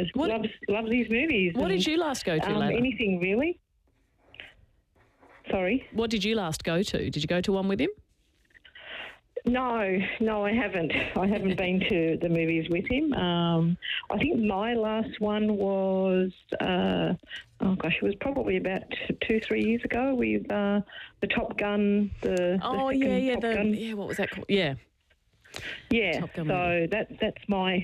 Loves his movies. What did you last go to, Layla? Anything really. Sorry? What did you last go to? Did you go to one with him? No, I haven't. I haven't been to the movies with him. I think my last one was, it was probably about 2-3 years ago with the Top Gun. Top Gun. What was that called? Yeah. Yeah, so that's my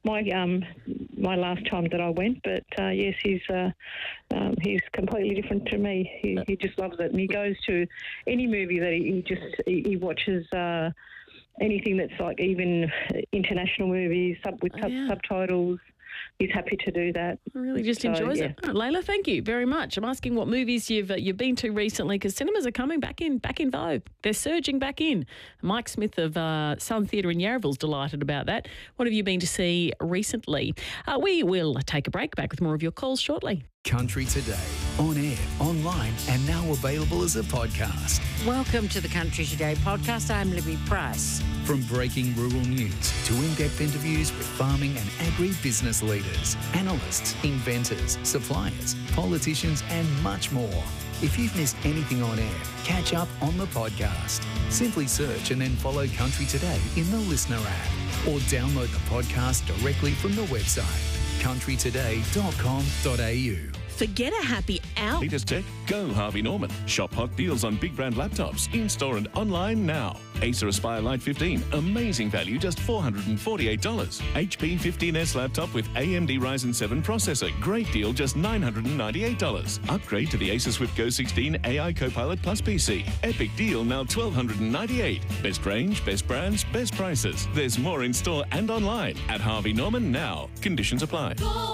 last time that I went. But yes, he's completely different to me. He just loves it, and he goes to any movie that he watches. Anything that's like even international movies with subtitles. He's happy to do that. Really just enjoys it. Oh, Layla, thank you very much. I'm asking what movies you've been to recently, because cinemas are coming back in vogue. They're surging back in. Mike Smith of Sun Theatre in Yarraville's delighted about that. What have you been to see recently? We will take a break. Back with more of your calls shortly. Country Today, on air, online, and now available as a podcast. Welcome to the Country Today podcast. I'm Libby Price. From breaking rural news to in-depth interviews with farming and agri-business leaders, analysts, inventors, suppliers, politicians, and much more. If you've missed anything on air, catch up on the podcast. Simply search and then follow Country Today in the Listener app, or download the podcast directly from the website, countrytoday.com.au. Forget a happy hour. Latest tech? Go Harvey Norman. Shop hot deals on big brand laptops, in-store and online now. Acer Aspire Lite 15, amazing value, just $448. HP 15S laptop with AMD Ryzen 7 processor, great deal, just $998. Upgrade to the Acer Swift Go 16 AI Copilot Plus PC. Epic deal, now $1,298. Best range, best brands, best prices. There's more in store and online at Harvey Norman now. Conditions apply.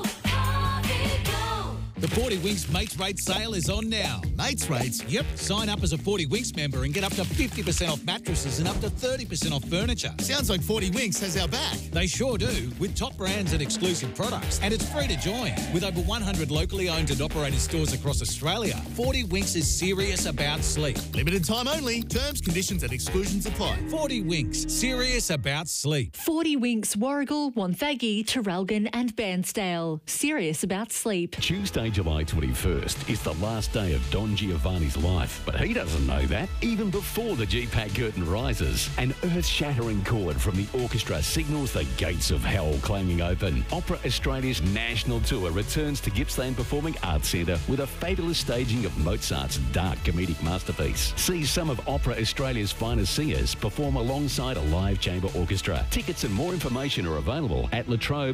The 40 Winks Mates Rate sale is on now. Mates Rates? Yep. Sign up as a 40 Winks member and get up to 50% off mattresses and up to 30% off furniture. Sounds like 40 Winks has our back. They sure do, with top brands and exclusive products. And it's free to join. With over 100 locally owned and operated stores across Australia, 40 Winks is serious about sleep. Limited time only. Terms, conditions and exclusions apply. 40 Winks, serious about sleep. 40 Winks, Warragul, Wonthaggi, Traralgon and Bairnsdale. Serious about sleep. Tuesday, July 21st is the last day of Don Giovanni's life, but he doesn't know that. Even before the GPAC curtain rises, an earth-shattering chord from the orchestra signals the gates of hell clanging open. Opera Australia's national tour returns to Gippsland Performing Arts Centre with a fabulous staging of Mozart's dark comedic masterpiece. See some of Opera Australia's finest singers perform alongside a live chamber orchestra. Tickets and more information are available at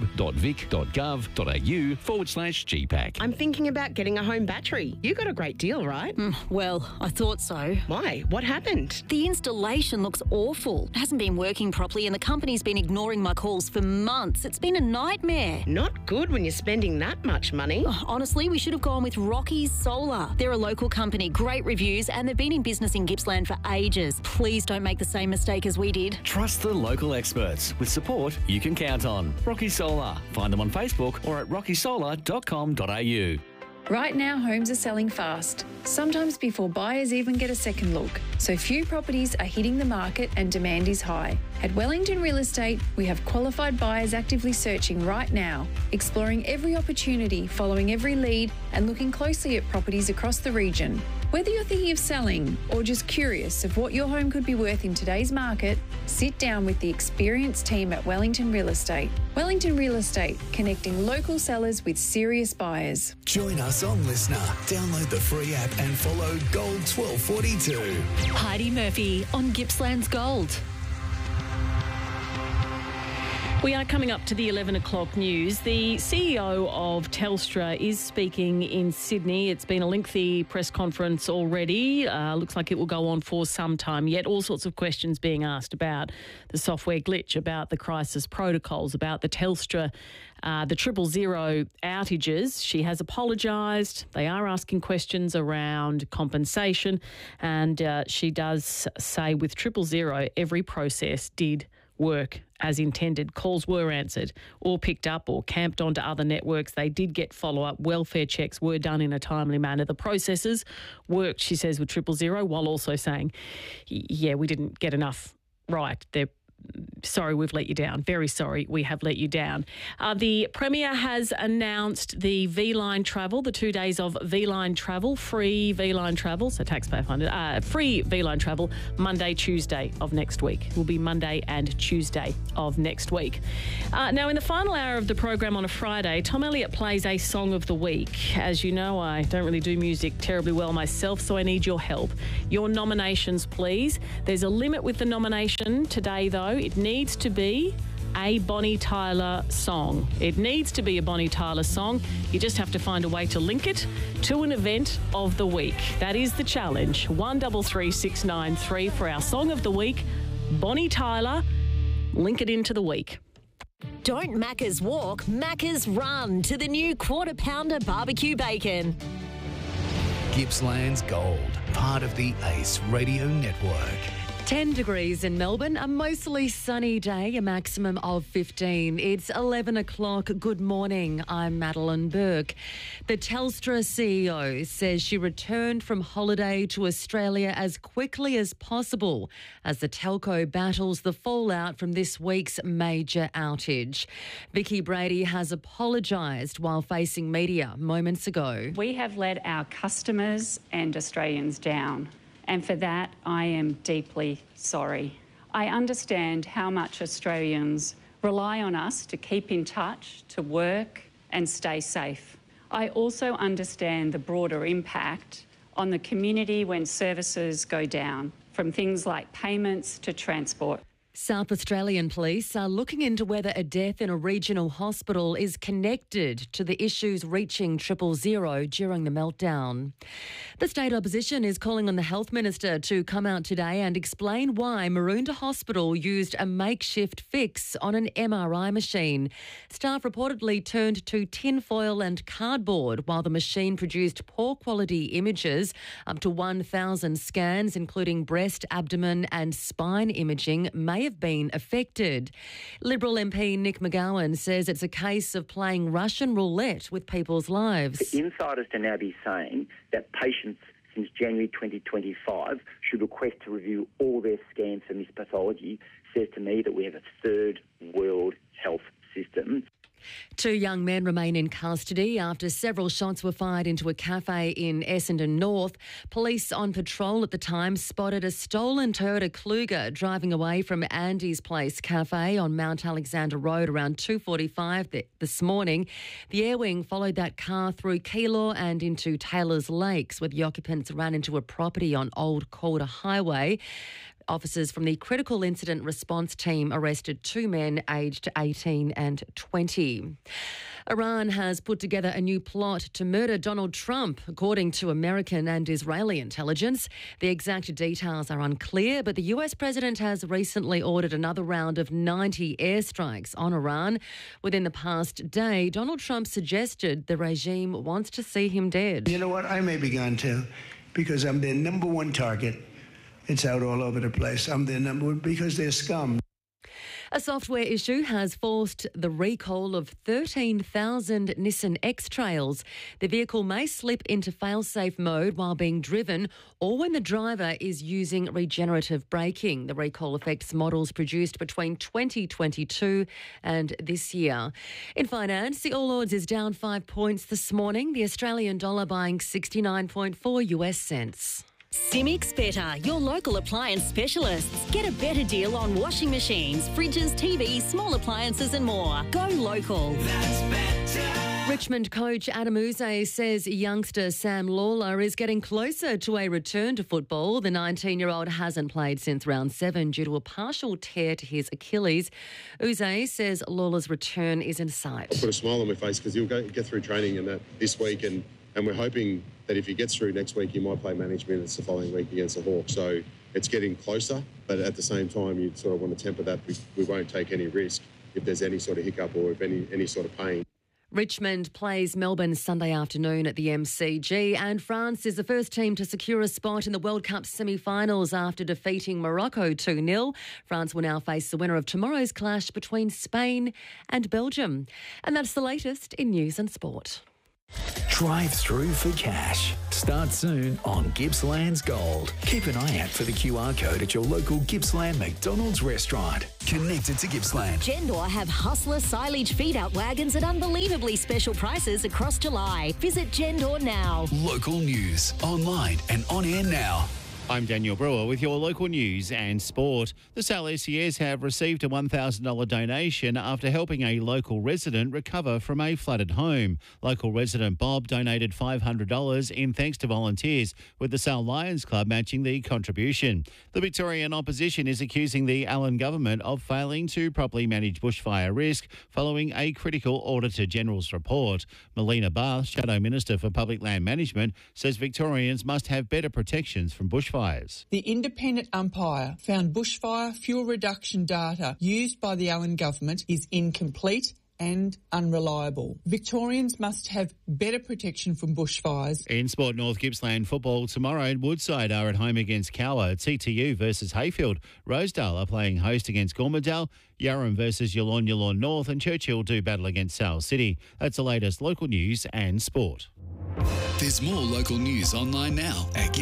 latrobe.vic.gov.au/GPAC. I'm thinking about getting a home battery. You got a great deal, right? Well, I thought so. Why? What happened? The installation looks awful. It hasn't been working properly and the company's been ignoring my calls for months. It's been a nightmare. Not good when you're spending that much money. Honestly, we should have gone with Rocky's Solar. They're a local company, great reviews, and they've been in business in Gippsland for ages. Please don't make the same mistake as we did. Trust the local experts with support you can count on. Rocky Solar. Find them on Facebook or at rockysolar.com.au. Right now, homes are selling fast, sometimes before buyers even get a second look. So few properties are hitting the market and demand is high. At Wellington Real Estate, we have qualified buyers actively searching right now, exploring every opportunity, following every lead, and looking closely at properties across the region. Whether you're thinking of selling or just curious of what your home could be worth in today's market, sit down with the experienced team at Wellington Real Estate. Wellington Real Estate, connecting local sellers with serious buyers. Join us on Listener. Download the free app and follow Gold 1242. Heidi Murphy on Gippsland's Gold. We are coming up to the 11 o'clock news. The CEO of Telstra is speaking in Sydney. It's been a lengthy press conference already. Looks like it will go on for some time yet. All sorts of questions being asked about the software glitch, about the crisis protocols, about the Telstra, the 000 outages. She has apologised. They are asking questions around compensation. And she does say with 000, every process did work as intended. Calls were answered or picked up or camped onto other networks. They did get follow-up. Welfare checks were done in a timely manner. The processes worked, she says, with 000, while also saying, yeah, we didn't get enough right. They're sorry we've let you down. Very sorry we have let you down. The Premier has announced the V-Line travel, the 2 days of V-Line travel, free V-Line travel, so taxpayer funded, free V-Line travel, Monday, Tuesday of next week. It will be Monday and Tuesday of next week. Now, in the final hour of the program on a Friday, Tom Elliott plays a Song of the Week. As you know, I don't really do music terribly well myself, so I need your help. Your nominations, please. There's a limit with the nomination today, though. It needs to be a Bonnie Tyler song. It needs to be a Bonnie Tyler song. You just have to find a way to link it to an event of the week. That is the challenge. 133693 for our Song of the Week. Bonnie Tyler, link it into the week. Don't Macca's walk, Macca's run to the new Quarter Pounder barbecue bacon. Gippsland's Gold, part of the ACE Radio Network. 10 degrees in Melbourne, a mostly sunny day, a maximum of 15. It's 11 o'clock. Good morning. I'm Madeline Burke. The Telstra CEO says she returned from holiday to Australia as quickly as possible as the telco battles the fallout from this week's major outage. Vicky Brady has apologised while facing media moments ago. We have let our customers and Australians down. And for that, I am deeply sorry. I understand how much Australians rely on us to keep in touch, to work and stay safe. I also understand the broader impact on the community when services go down, from things like payments to transport. South Australian police are looking into whether a death in a regional hospital is connected to the issues reaching 000 during the meltdown. The state opposition is calling on the health minister to come out today and explain why Maroondah Hospital used a makeshift fix on an MRI machine. Staff reportedly turned to tinfoil and cardboard while the machine produced poor quality images. Up to 1,000 scans, including breast, abdomen and spine imaging, may have been affected. Liberal MP Nick McGowan says it's a case of playing Russian roulette with people's lives. Insiders to now be saying that patients since January 2025 should request to review all their scans for missed pathology says to me that we have a third world health system. 2 young men remain in custody after several shots were fired into a cafe in Essendon North. Police on patrol at the time spotted a stolen Toyota Kluger driving away from Andy's Place Cafe on Mount Alexander Road around 2:45 this morning. The Air Wing followed that car through Keilor and into Taylor's Lakes, where the occupants ran into a property on Old Calder Highway. Officers from the Critical Incident Response Team arrested 2 men aged 18 and 20. Iran has put together a new plot to murder Donald Trump, according to American and Israeli intelligence. The exact details are unclear, but the US president has recently ordered another round of 90 airstrikes on Iran. Within the past day, Donald Trump suggested the regime wants to see him dead. You know what? I may be gone too, because I'm their number one target. It's out all over the place. I'm their number one because they're scum. A software issue has forced the recall of 13,000 Nissan X-Trails. The vehicle may slip into fail-safe mode while being driven or when the driver is using regenerative braking. The recall affects models produced between 2022 and this year. In finance, the All Ords is down 5 points this morning. The Australian dollar buying 69.4 US cents. Simics Better, your local appliance specialists. Get a better deal on washing machines, fridges, TVs, small appliances and more. Go local. That's better. Richmond coach Adam Uze says youngster Sam Lawler is getting closer to a return to football. The 19-year-old hasn't played since round 7 due to a partial tear to his Achilles. Uze says Lawler's return is in sight. I'll put a smile on my face because he'll get through training and that this week and we're hoping that if he gets through next week, he might play managed minutes the following week against the Hawks. So it's getting closer, but at the same time, you sort of want to temper that. We won't take any risk if there's any sort of hiccup or if any sort of pain. Richmond plays Melbourne Sunday afternoon at the MCG, and France is the first team to secure a spot in the World Cup semi-finals after defeating Morocco 2-0. France will now face the winner of tomorrow's clash between Spain and Belgium. And that's the latest in news and sport. Drive through for cash. Start soon on Gippsland's Gold. Keep an eye out for the QR code at your local Gippsland McDonald's restaurant. Connected to Gippsland. Gendor have hustler silage feed-out wagons at unbelievably special prices across July. Visit Gendor now. Local news, online and on air now. I'm Daniel Brewer with your local news and sport. The Sal SES have received a $1,000 donation after helping a local resident recover from a flooded home. Local resident Bob donated $500 in thanks to volunteers, with the Sal Lions Club matching the contribution. The Victorian opposition is accusing the Allen government of failing to properly manage bushfire risk following a critical Auditor-General's report. Melina Barth, Shadow Minister for Public Land Management, says Victorians must have better protections from bushfires. The independent umpire found bushfire fuel reduction data used by the Allen government is incomplete and unreliable. Victorians must have better protection from bushfires. In sport, North Gippsland football tomorrow, Woodside are at home against Cowra, TTU versus Hayfield. Rosedale are playing host against Gormadale, Yarram versus Yallourn North, and Churchill do battle against Sal City. That's the latest local news and sport. There's more local news online now at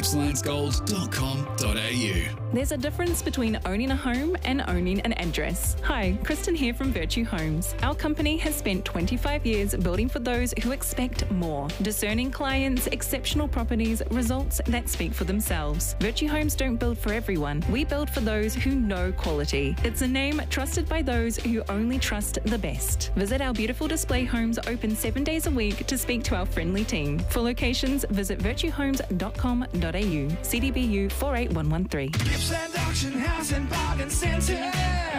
gippslandsgold.com.au. There's a difference between owning a home and owning an address. Hi, Kristen here from Virtue Homes. Our company has spent 25 years building for those who expect more. Discerning clients, exceptional properties, results that speak for themselves. Virtue Homes don't build for everyone. We build for those who know quality. It's a name trusted by those who only trust the best. Visit our beautiful display homes open 7 days a week to speak to our friendly team. For locations, visit virtuehomes.com.au. CDBU 48113. Gippsland Auction House and Bargain Centre.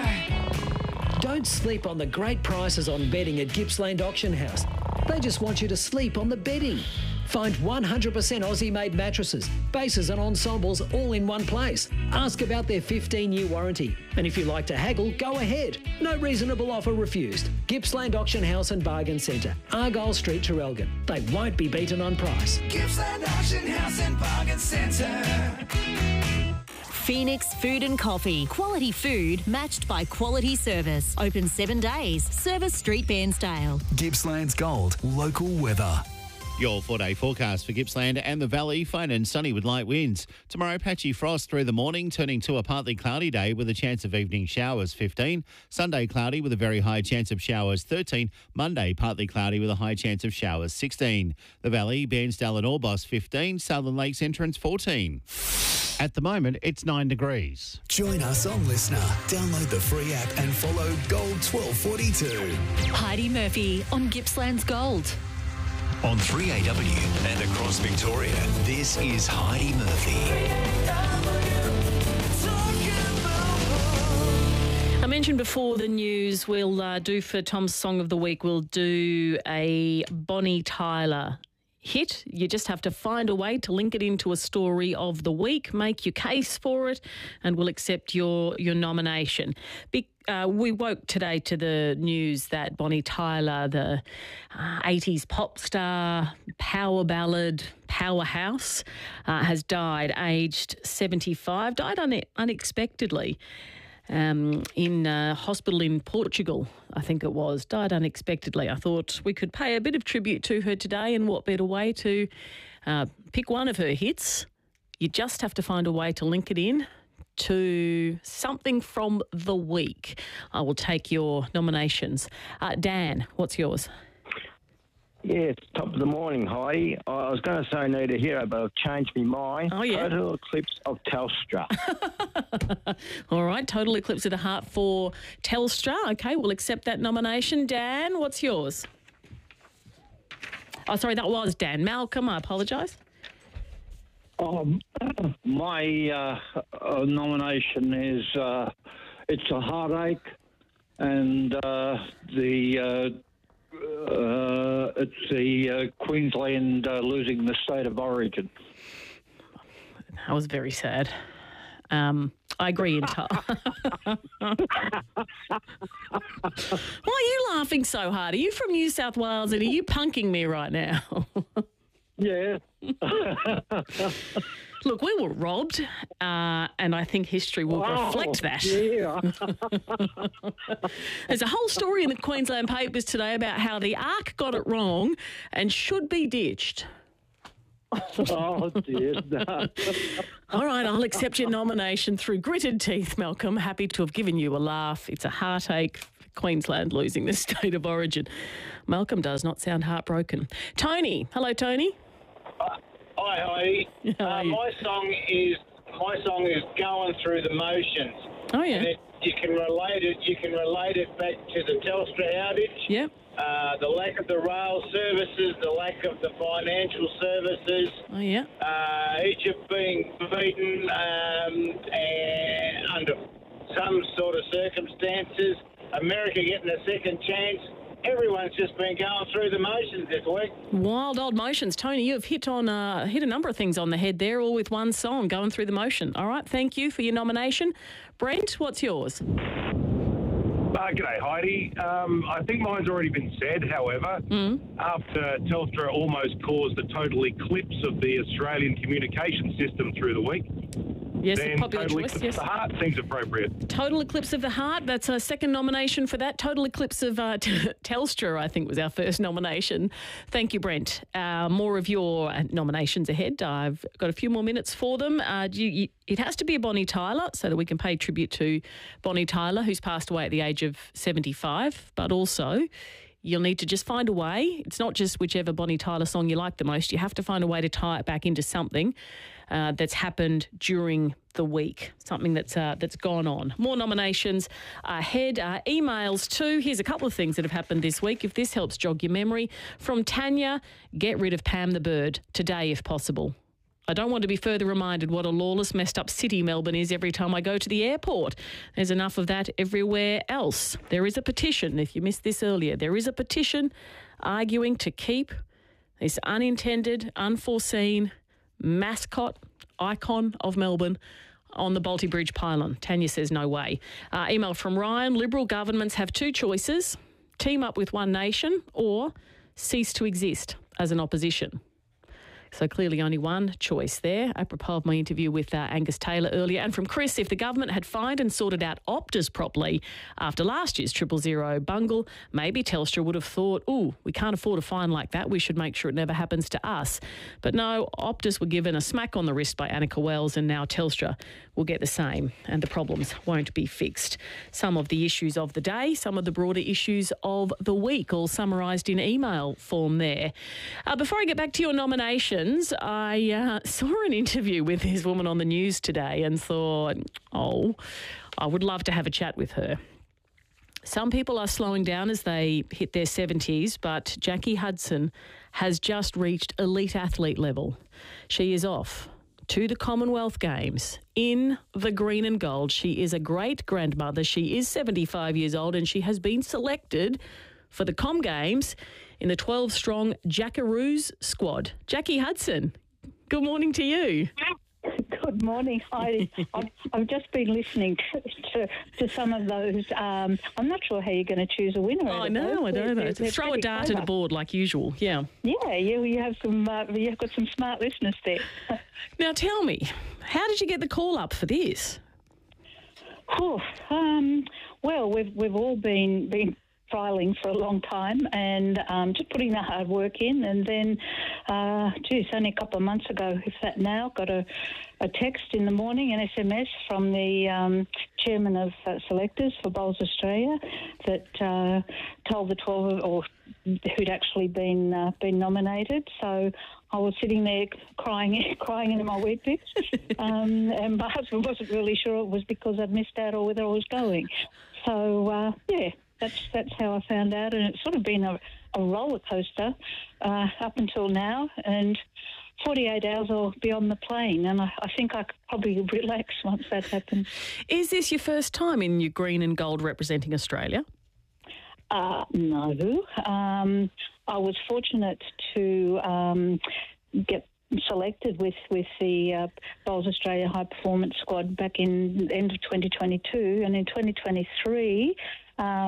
Don't sleep on the great prices on bedding at Gippsland Auction House. They just want you to sleep on the bedding. Find 100% Aussie-made mattresses, bases and ensembles all in one place. Ask about their 15-year warranty. And if you like to haggle, go ahead. No reasonable offer refused. Gippsland Auction House and Bargain Centre, Argyle Street, Traralgon. They won't be beaten on price. Gippsland Auction House and Bargain Centre. Phoenix Food and Coffee. Quality food matched by quality service. Open 7 days. Service Street, Bairnsdale. Gippsland's Gold. Local weather. Your 4-day forecast for Gippsland and the Valley, fine and sunny with light winds. Tomorrow, patchy frost through the morning, turning to a partly cloudy day with a chance of evening showers, 15. Sunday, cloudy with a very high chance of showers, 13. Monday, partly cloudy with a high chance of showers, 16. The Valley, Bairnsdale and Orbost, 15. Southern Lakes Entrance, 14. At the moment, it's 9 degrees. Join us on Listener. Download the free app and follow Gold 1242. Heidi Murphy on Gippsland's Gold. On 3AW and across Victoria, this is Heidi Murphy. I mentioned before the news, we'll do for Tom's Song of the Week, we'll do a Bonnie Tyler hit. You just have to find a way to link it into a story of the week, make your case for it, and we'll accept your nomination. We woke today to the news that Bonnie Tyler, the 80s pop star, power ballad powerhouse, has died aged 75, died unexpectedly. In a hospital in Portugal, I think it was, died unexpectedly. I thought we could pay a bit of tribute to her today, and what better way to pick one of her hits. You just have to find a way to link it in to something from the week. I will take your nominations. Dan, what's yours? Yes, top of the morning, Heidi. I was going to say Need a Hero, but I've changed my mind. Oh, yeah. Total Eclipse of Telstra. All right, Total Eclipse of the Heart for Telstra. Okay, we'll accept that nomination. Dan, what's yours? Oh, sorry, that was Dan. Malcolm, I apologise. My nomination is It's a Heartache, and it's the Queensland losing the state of origin. That was very sad. I agree entirely. Why are you laughing so hard? Are you from New South Wales and are you punking me right now? Yeah. Look, we were robbed, and I think history will reflect that. Yeah. There's a whole story in the Queensland papers today about how the ARC got it wrong and should be ditched. Oh, dear. No. All right, I'll accept your nomination through gritted teeth, Malcolm. Happy to have given you a laugh. It's a heartache, Queensland losing the state of origin. Malcolm does not sound heartbroken. Tony. Hello, Tony. Hi, Heidi. My song is Going Through the Motions. Oh, yeah. And you can relate it back to the Telstra outage. Yep. The lack of the rail services, the lack of the financial services. Oh, yeah. Egypt being beaten and under some sort of circumstances. America getting a second chance. Everyone's just been going through the motions this week. Wild old motions. Tony, you have hit a number of things on the head there, all with one song, Going Through the Motion. All right, thank you for your nomination. Brent, what's yours? G'day, Heidi. I think mine's already been said, however. After Telstra almost caused a total eclipse of the Australian communication system through the week, Yes, then popular Total choice, Eclipse yes. of the Heart seems appropriate. Total Eclipse of the Heart, that's a second nomination for that. Total Eclipse of Telstra, I think, was our first nomination. Thank you, Brent. More of your nominations ahead. I've got a few more minutes for them. It has to be a Bonnie Tyler so that we can pay tribute to Bonnie Tyler, who's passed away at the age of 75, but also you'll need to just find a way. It's not just whichever Bonnie Tyler song you like the most. You have to find a way to tie it back into something that's happened during the week, something that's gone on. More nominations ahead. Emails too. Here's a couple of things that have happened this week. If this helps jog your memory. From Tanya, get rid of Pam the Bird today if possible. I don't want to be further reminded what a lawless, messed up city Melbourne is every time I go to the airport. There's enough of that everywhere else. There is a petition, if you missed this earlier, there is a petition arguing to keep this unintended, unforeseen mascot, icon of Melbourne on the Balti Bridge pylon. Tanya says no way. Email from Ryan, Liberal governments have two choices, team up with One Nation or cease to exist as an opposition. So clearly only one choice there, apropos of my interview with Angus Taylor earlier. And from Chris, if the government had fined and sorted out Optus properly after last year's 000 bungle, maybe Telstra would have thought, we can't afford a fine like that. We should make sure it never happens to us. But no, Optus were given a smack on the wrist by Annika Wells, and now Telstra will get the same, and the problems won't be fixed. Some of the issues of the day, some of the broader issues of the week, all summarised in email form there. Before I get back to your nomination, I saw an interview with this woman on the news today and thought, I would love to have a chat with her. Some people are slowing down as they hit their 70s, but Jackie Hudson has just reached elite athlete level. She is off to the Commonwealth Games in the green and gold. She is a great-grandmother. She is 75 years old and she has been selected for the Com Games in the 12-strong Jackaroos squad. Jackie Hudson, good morning to you. Good morning, Heidi. I've just been listening to some of those. I'm not sure how you're going to choose a winner. I know. Throw a dart at a board like usual. Yeah. Yeah, you have some. You've got some smart listeners there. Now tell me, how did you get the call up for this? Well, we've all been trialling for a long time and just putting the hard work in, and then only a couple of months ago, if that now, got a text in the morning, an SMS from the chairman of selectors for Bowls Australia that told the 12 who'd actually been nominated. So I was sitting there crying into my Weet-Bix, and my husband wasn't really sure it was because I'd missed out or whether I was going. So That's how I found out, and it's sort of been a roller coaster up until now. And 48 hours I'll be on the plane, and I think I could probably relax once that happens. Is this your first time in your green and gold representing Australia? No. I was fortunate to get selected with the Bowls Australia High Performance Squad back in the end of 2022, and in 2023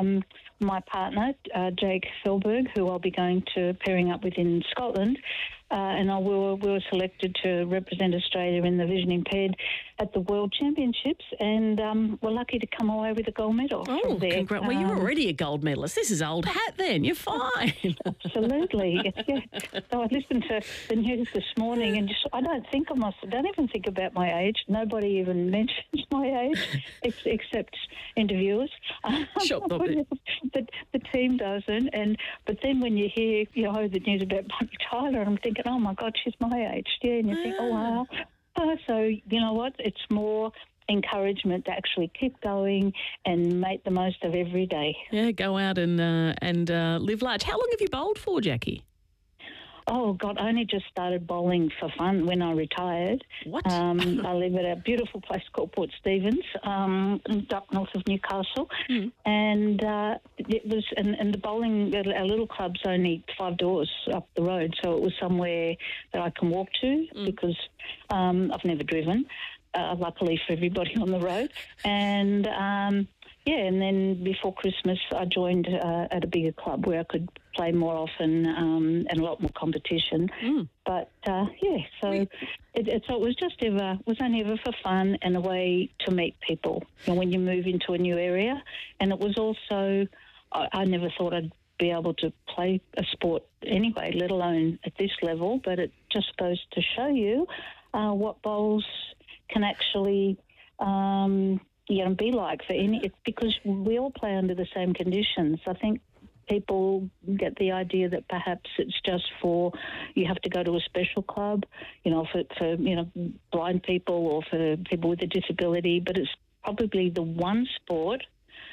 my partner, Jake Felberg, who I'll be pairing up with in Scotland, and we were selected to represent Australia in the vision impaired at the World Championships, and we're lucky to come away with a gold medal. Oh, there. congrats. Well, you're already a gold medalist. This is old hat then. You're fine. Absolutely. Yeah. So I listened to the news this morning and I don't even think about my age. Nobody even mentions my age except interviewers. Shocked of it. The team doesn't. But then when you hear, the news about Bonnie Tyler, I'm thinking, oh my God, she's my age. Yeah, and you think, oh wow. So you know what? It's more encouragement to actually keep going and make the most of every day. Yeah, go out and live large. How long have you bowled for, Jackie? Oh, God, I only just started bowling for fun when I retired. What? I live at a beautiful place called Port Stephens, up north of Newcastle. And it was, and the bowling, our little club's only 5 doors up the road, so it was somewhere that I can walk to because I've never driven, luckily for everybody on the road. And, and then before Christmas, I joined at a bigger club where I could play more often and a lot more competition. But so it was only ever for fun and a way to meet people. When you move into a new area, and it was also I never thought I'd be able to play a sport anyway, let alone at this level. But it just goes to show you what bowls can actually. Be like for any. It's because we all play under the same conditions. I think people get the idea that perhaps it's just for you have to go to a special club, for blind people or for people with a disability. But it's probably the one sport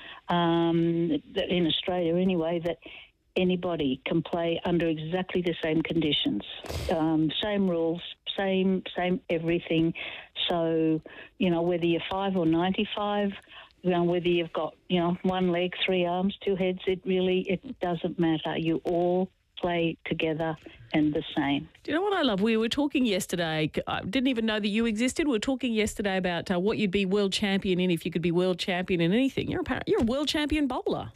that in Australia anyway that anybody can play under exactly the same conditions, same rules, same everything. So, whether you're 5 or 95, whether you've got, 1 leg, 3 arms, 2 heads, it doesn't matter. You all play together and the same. Do you know what I love? We were talking yesterday, I didn't even know that you existed. We were talking yesterday about what you'd be world champion in if you could be world champion in anything. You're a world champion bowler.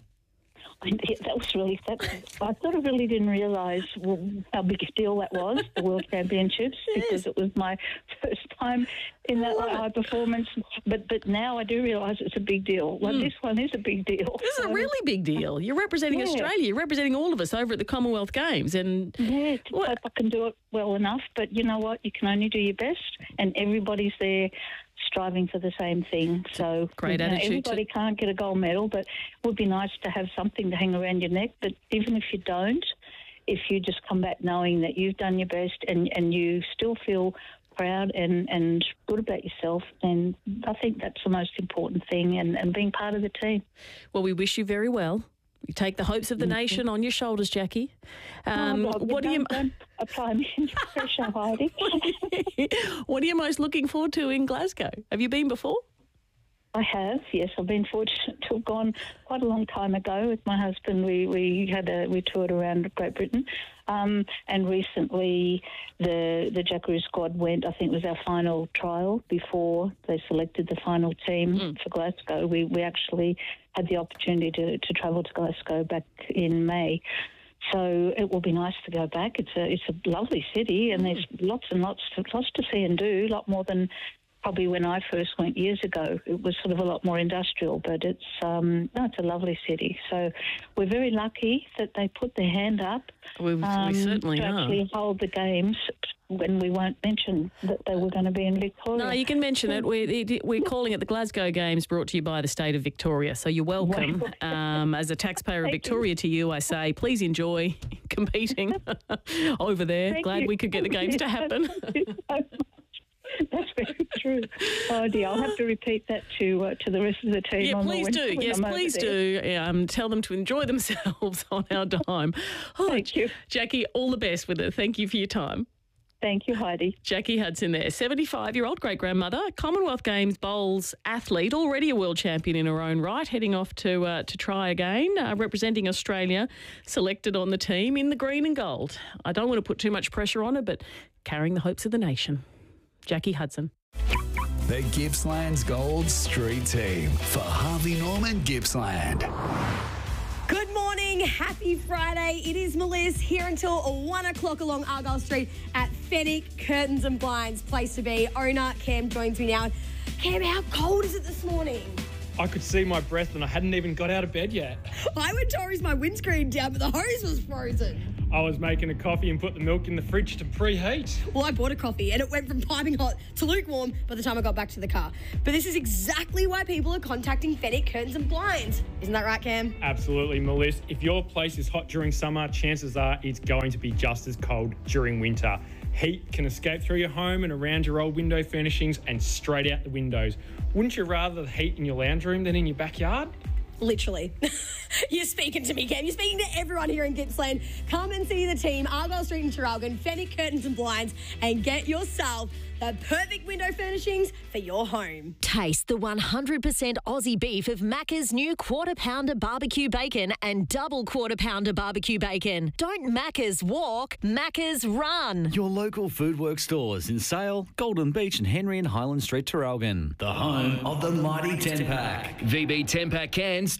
That was really. I sort of really didn't realise how big a deal that was, the World Championships, because it was my first time in that high performance. But now I do realise it's a big deal. Like this one is a big deal. This is a really big deal. You're representing Australia. You're representing all of us over at the Commonwealth Games. And I hope I can do it well enough. But you know what? You can only do your best, and everybody's there striving for the same thing. So great attitude. Everybody can't get a gold medal, but it would be nice to have something to hang around your neck. But even if you don't, if you just come back knowing that you've done your best and you still feel proud and good about yourself, then I think that's the most important thing, and being part of the team. Well, we wish you very well. You take the hopes of the nation on your shoulders, Jackie. What do you don't apply me any pressure, Heidi? What are you most looking forward to in Glasgow? Have you been before? I have, yes. I've been fortunate to have gone quite a long time ago with my husband. We toured around Great Britain, and recently the Jackaroo squad went. I think it was our final trial before they selected the final team for Glasgow. We actually had the opportunity to travel to Glasgow back in May. So it will be nice to go back. It's a lovely city, and there's lots to see and do. A lot more than probably when I first went years ago. It was sort of a lot more industrial, but it's a lovely city. So we're very lucky that they put their hand up. We certainly to actually hold the games when we won't mention that they were going to be in Victoria. No, you can mention it. We're calling it the Glasgow Games, brought to you by the state of Victoria. So you're welcome. As a taxpayer of Victoria to you, I say, please enjoy competing over there. Glad we could get the games to happen. That's very true. Oh dear, I'll have to repeat that to the rest of the team. Yeah, please do. Yes, please do. Tell them to enjoy themselves on our dime. Oh, thank you, Jackie. All the best with it. Thank you for your time. Thank you, Heidi. Jackie Hudson there, 75-year-old great-grandmother, Commonwealth Games bowls athlete, already a world champion in her own right, heading off to try again, representing Australia, selected on the team in the green and gold. I don't want to put too much pressure on her, but carrying the hopes of the nation. Jackie Hudson. The Gippsland's Gold Street Team for Harvey Norman Gippsland. Good morning Happy Friday. It is Melissa here until 1 o'clock along Argyle Street at Fenwick Curtains and Blinds. Place to be. Owner Cam joins me now. Cam, how cold is it this morning? I could see my breath and I hadn't even got out of bed yet. I went to hose my windscreen down, but the hose was frozen. I was making a coffee and put the milk in the fridge to preheat. Well, I bought a coffee and it went from piping hot to lukewarm by the time I got back to the car. But this is exactly why people are contacting Fenwick Curtains and Blinds. Isn't that right, Cam? Absolutely, Melissa. If your place is hot during summer, chances are it's going to be just as cold during winter. Heat can escape through your home and around your old window furnishings and straight out the windows. Wouldn't you rather the heat in your lounge room than in your backyard? Literally. You're speaking to me, Cam. You're speaking to everyone here in Gippsland. Come and see the team, Argyle Street in Traralgon, Fenwick Curtains and Blinds, and get yourself the perfect window furnishings for your home. Taste the 100% Aussie beef of Macca's new Quarter Pounder barbecue bacon and double Quarter Pounder barbecue bacon. Don't Macca's walk, Macca's run. Your local Foodworks stores in Sale, Golden Beach and Henry and Highland Street, Traralgon. The home of the mighty 10-pack. VB 10-pack cans,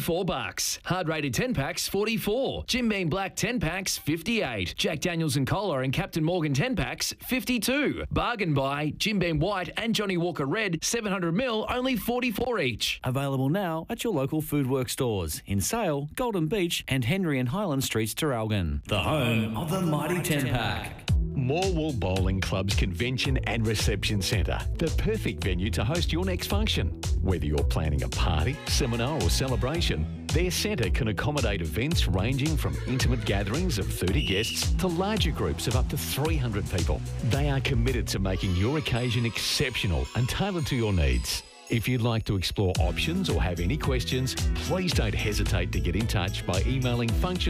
$24. Hard rated 10-packs, $44. Jim Beam Black 10-packs, $58. Jack Daniels and Cola and Captain Morgan 10-packs, $52. Bargain buy Jim Beam White and Johnny Walker Red 700ml, only $44 each. Available now at your local Foodworks stores in Sale, Golden Beach and Henry and Highland Streets, Traralgon. The home of the mighty 10-pack. Morwell Bowling Club's Convention and Reception Centre, the perfect venue to host your next function. Whether you're planning a party, seminar or celebration, their centre can accommodate events ranging from intimate gatherings of 30 guests to larger groups of up to 300 people. They are committed to making your occasion exceptional and tailored to your needs. If you'd like to explore options or have any questions, please don't hesitate to get in touch by emailing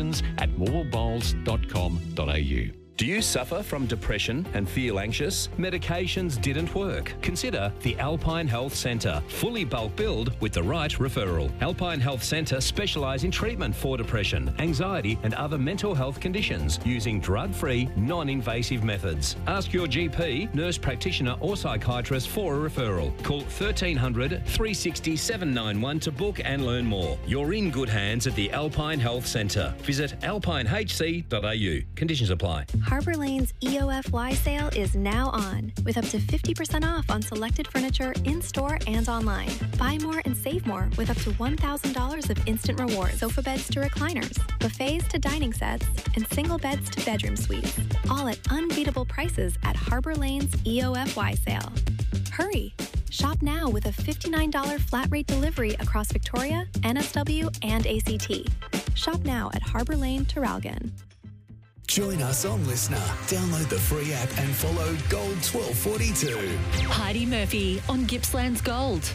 functions@morwellbowls.com.au. Do you suffer from depression and feel anxious? Medications didn't work? Consider the Alpine Health Centre. Fully bulk billed with the right referral. Alpine Health Centre specialise in treatment for depression, anxiety and other mental health conditions using drug-free, non-invasive methods. Ask your GP, nurse practitioner or psychiatrist for a referral. Call 1300 360 791 to book and learn more. You're in good hands at the Alpine Health Centre. Visit alpinehc.au. Conditions apply. Harbour Lane's EOFY sale is now on, with up to 50% off on selected furniture in-store and online. Buy more and save more with up to $1,000 of instant rewards. Sofa beds to recliners, buffets to dining sets, and single beds to bedroom suites. All at unbeatable prices at Harbour Lane's EOFY sale. Hurry! Shop now with a $59 flat rate delivery across Victoria, NSW, and ACT. Shop now at Harbour Lane, Traralgon. Join us on Listener. Download the free app and follow Gold 1242. Heidi Murphy on Gippsland's Gold.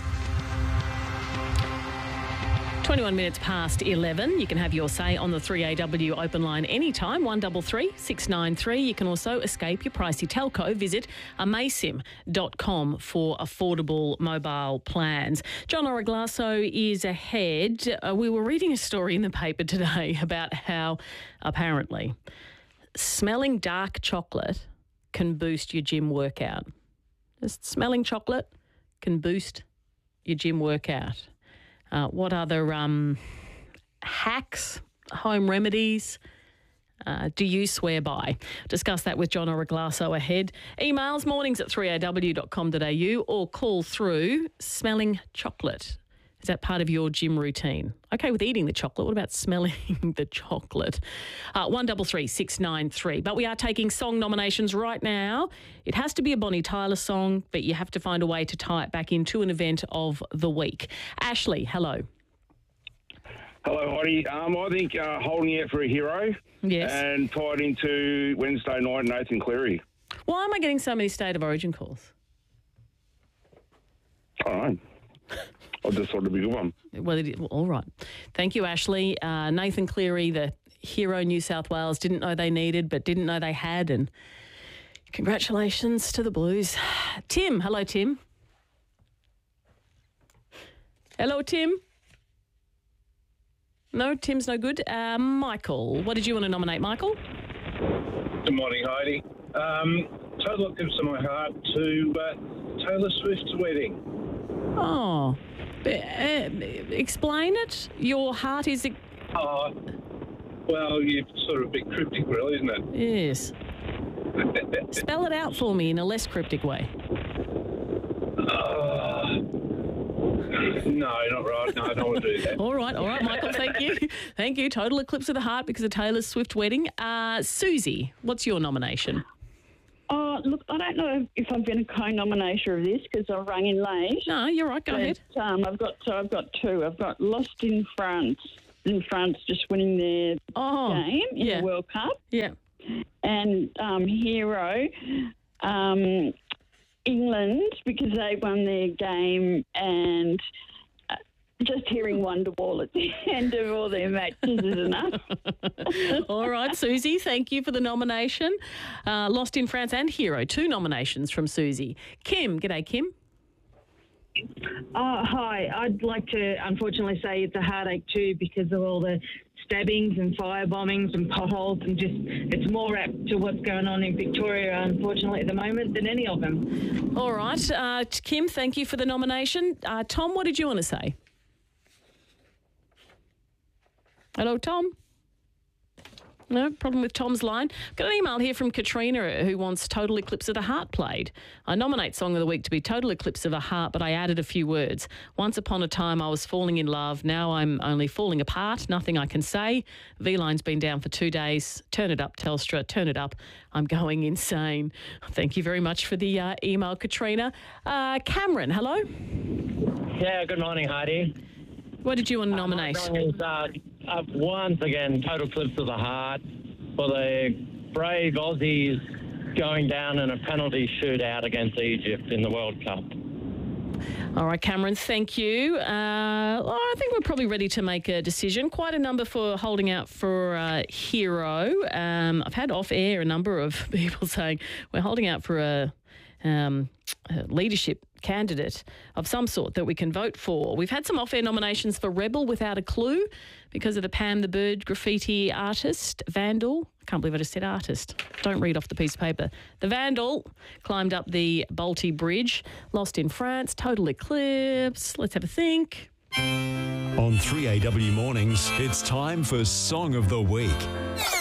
21 minutes past 11. You can have your say on the 3AW open line anytime, 133 693. You can also escape your pricey telco. Visit amaysim.com for affordable mobile plans. John Oraglasso is ahead. We were reading a story in the paper today about how apparently smelling dark chocolate can boost your gym workout. Just smelling chocolate can boost your gym workout. What other hacks, home remedies do you swear by? Discuss that with John Oraglasso ahead. Emails mornings at 3aw.com.au or call through smelling chocolate. Is that part of your gym routine? Okay with eating the chocolate. What about smelling the chocolate? 133 693. But we are taking song nominations right now. It has to be a Bonnie Tyler song, but you have to find a way to tie it back into an event of the week. Ashley, hello. Hello, Heidi. I think Holding Out for a Hero. Yes. And tied into Wednesday night, Nathan Cleary. Why am I getting so many State of Origin calls? All right. I just thought it'd be a good one. Well, all right. Thank you, Ashley. Nathan Cleary, the hero New South Wales, didn't know they needed, but didn't know they had. And congratulations to the Blues. Tim. Hello, Tim. Hello, Tim. No, Tim's no good. Michael, what did you want to nominate, Michael? Good morning, Heidi. Total gives to my heart to Taylor Swift's wedding. Oh, explain it. Your heart is Well, you're sort of a bit cryptic, really, isn't it? Yes. Spell it out for me in a less cryptic way. No, not right. No, I don't want to do that. All right, Michael, thank you. Thank you. Total eclipse of the heart because of Taylor Swift wedding. Susie, what's your nomination? Oh, look, I don't know if I've been a co-nominator of this because I rang in late. No, you're right. Go ahead. I've got two. I've got Lost in France. In France, just winning their game in the World Cup. Yeah. And Hero, England, because they won their game, and just hearing Wonderwall at the end of all their matches is enough. All right, Susie, thank you for the nomination. Lost in France and Hero, 2 nominations from Susie. Kim, g'day, Kim. Hi, I'd like to unfortunately say it's a heartache too because of all the stabbings and fire bombings and potholes, and just it's more apt to what's going on in Victoria, unfortunately, at the moment than any of them. All right, Kim, thank you for the nomination. Tom, what did you want to say? Hello, Tom? No problem with Tom's line. Got an email here from Katrina who wants Total Eclipse of the Heart played. I nominate Song of the Week to be Total Eclipse of the Heart, but I added a few words. Once upon a time I was falling in love. Now I'm only falling apart. Nothing I can say. V-Line's been down for 2 days. Turn it up, Telstra. Turn it up. I'm going insane. Thank you very much for the email, Katrina. Cameron, hello? Yeah, good morning, Heidi. What did you want to nominate? Once again, Total Eclipse of the Heart for the brave Aussies going down in a penalty shootout against Egypt in the World Cup. All right, Cameron, thank you. I think we're probably ready to make a decision. Quite a number for holding out for Hero. I've had off-air a number of people saying we're holding out for a leadership candidate of some sort that we can vote for. We've had some off-air nominations for Rebel Without a Clue because of the Pam the Bird graffiti artist, Vandal. I can't believe I just said artist. Don't read off the piece of paper. The Vandal climbed up the Balti Bridge. Lost in France, Total Eclipse. Let's have a think. On 3AW Mornings, it's time for Song of the Week.